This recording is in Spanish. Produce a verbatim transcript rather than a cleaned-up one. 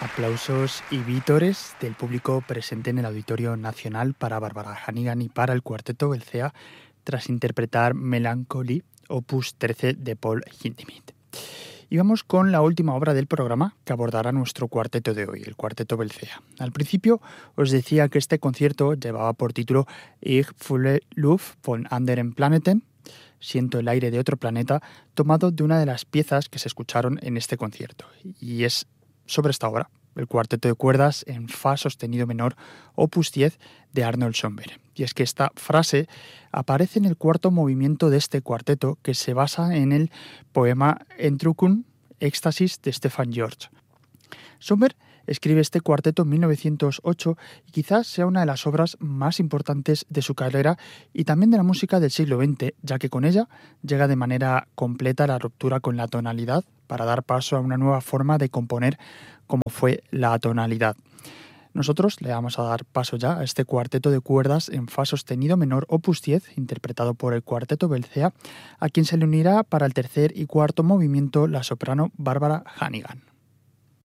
Aplausos y vítores del público presente en el Auditorio Nacional para Bárbara Hannigan y para el Cuarteto Belcea tras interpretar Melancholy, opus trece de Paul Hindemith. Y vamos con la última obra del programa que abordará nuestro cuarteto de hoy, el Cuarteto Belcea. Al principio os decía que este concierto llevaba por título Ich fühle Luft von anderen Planeten, Siento el aire de otro planeta, tomado de una de las piezas que se escucharon en este concierto. Y es sobre esta obra, el cuarteto de cuerdas en fa sostenido menor, opus diez de Arnold Schoenberg. Y es que esta frase aparece en el cuarto movimiento de este cuarteto, que se basa en el poema Entrückung, Éxtasis de Stefan George. Schoenberg escribe este cuarteto en mil novecientos ocho y quizás sea una de las obras más importantes de su carrera y también de la música del siglo veinte, ya que con ella llega de manera completa la ruptura con la tonalidad para dar paso a una nueva forma de componer como fue la atonalidad. Nosotros le vamos a dar paso ya a este cuarteto de cuerdas en fa sostenido menor opus diez, interpretado por el Cuarteto Belcea, a quien se le unirá para el tercer y cuarto movimiento la soprano Bárbara Hannigan.